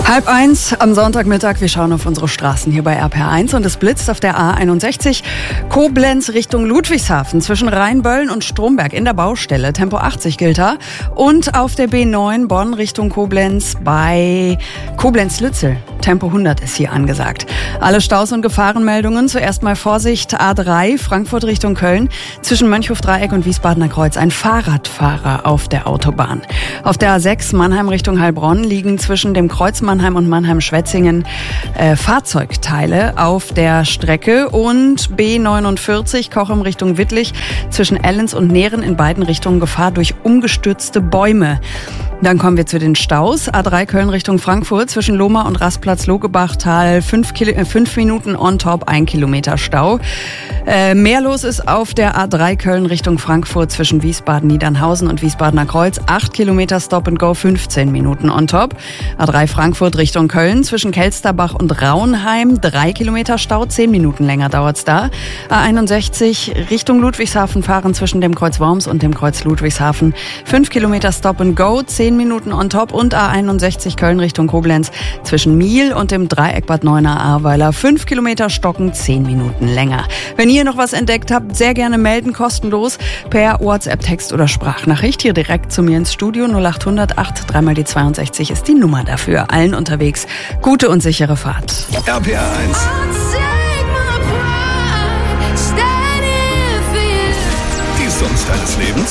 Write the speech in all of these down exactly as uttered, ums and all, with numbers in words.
Halb eins am Sonntagmittag. Wir schauen auf unsere Straßen hier bei R P R eins und es blitzt auf der A einundsechzig Koblenz Richtung Ludwigshafen zwischen Rheinböllen und Stromberg in der Baustelle. Tempo achtzig gilt da. Und auf der B neun Bonn Richtung Koblenz bei Koblenz-Lützel. Tempo hundert ist hier angesagt. Alle Staus und Gefahrenmeldungen. Zuerst mal Vorsicht A drei Frankfurt Richtung Köln zwischen Mönchhof-Dreieck und Wiesbadener Kreuz. Ein Fahrradfahrer auf der Autobahn. Auf der A sechs Mannheim Richtung Heilbronn liegen zwischen dem Kreuz Mannheim und Mannheim-Schwetzingen äh, Fahrzeugteile auf der Strecke. Und B neunundvierzig Kochem Richtung Wittlich zwischen Ellens und Nähren in beiden Richtungen Gefahr durch umgestürzte Bäume. Dann kommen wir zu den Staus. A drei Köln Richtung Frankfurt zwischen Lohmar und Rastplatz-Logebachtal. Fünf, Kil- äh, fünf Minuten on top, ein Kilometer Stau. Äh, mehr los ist auf der A drei Köln Richtung Frankfurt zwischen Wiesbaden-Niedernhausen und Wiesbadener Kreuz. Acht Kilometer Stop and Go, fünfzehn Minuten on top. A drei Frankfurt Richtung Köln zwischen Kelsterbach und Raunheim. Drei Kilometer Stau, zehn Minuten länger dauert's da. A einundsechzig Richtung Ludwigshafen fahren zwischen dem Kreuz Worms und dem Kreuz Ludwigshafen. Fünf Kilometer Stop and Go, zehn Minuten on top. Und A einundsechzig Köln Richtung Koblenz zwischen Miel und dem Dreieck Bad Neuenahr-Ahrweiler. Fünf Kilometer Stocken, zehn Minuten länger. Wenn ihr noch was entdeckt habt, sehr gerne melden, kostenlos per WhatsApp, Text oder Sprachnachricht. Hier direkt zu mir ins Studio. null acht hundert acht, dreimal die zweiundsechzig ist die Nummer dafür. Allen unterwegs gute und sichere Fahrt. R P R eins. Die Songs deines Lebens.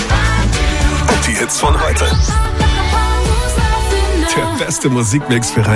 Und die Hits von heute. Der beste Musikmix für